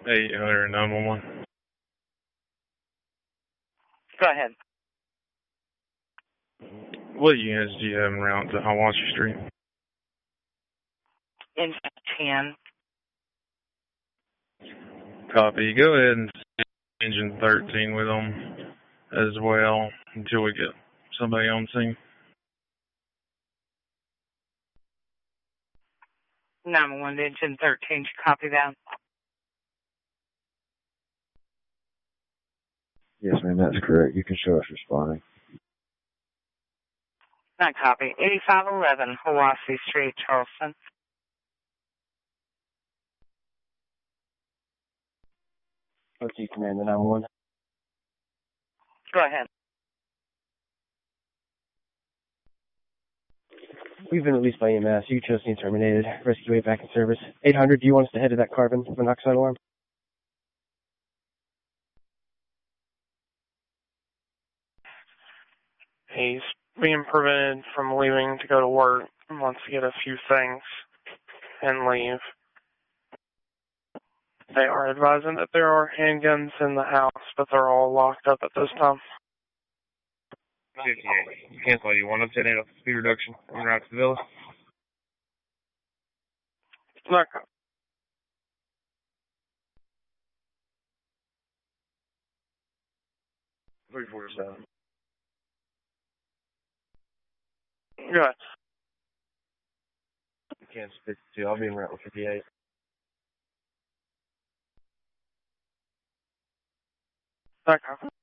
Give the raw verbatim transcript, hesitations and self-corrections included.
eight hundred nine one one. Go ahead. What units do you have around to Hiawassee Street? In ten. Copy. Go ahead and engine thirteen with them as well until we get somebody on scene. nine one one, engine thirteen. Did you copy that? Yes, ma'am, that's correct. You can show us responding. Not copy. eighty-five eleven, Hiawassee Street, Charleston. O T Commander nine one one. Go ahead. We've been released by E M S. You chose being terminated. Rescue eight back in service. eight hundred, do you want us to head to that carbon monoxide alarm? He's being prevented from leaving to go to work and wants to get a few things and leave. They are advising that there are handguns in the house, but they're all locked up at this time. fifty-eight. Cancel. You want to set in a speed reduction en route to the villa? Look. three forty-seven. Good. Cancel fifty-two. I'll be en route with fifty-eight. Okay.